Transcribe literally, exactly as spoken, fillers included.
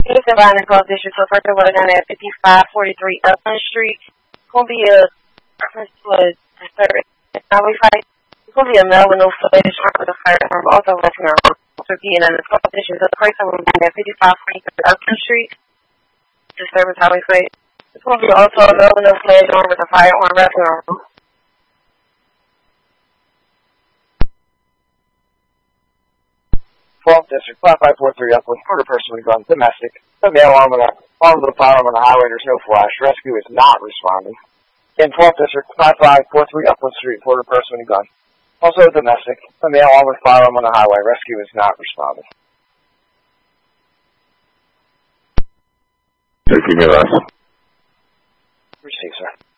It's in Vining Falls District, so first of all, down at fifty-five forty-three Upland Street. It's going to be a, what is it, highway fight. It's going to be a male with no footage from the firearm, also left in our being in the Falls District. So the first one will be at fifty-five forty-three Upland Street. Disturbance highway fight. It's going to be also a male with no footage on with a firearm left in our room. twelfth District, five five four three Upland, murder person with gun, domestic. The male arm with a armed with a firearm on the highway, there's no flash. Rescue is not responding. In twelfth District, five five four three Upland Street, murder person with gun. Also domestic. The male armed with a firearm on the highway, rescue is not responding. Taking it us. Receive, sir.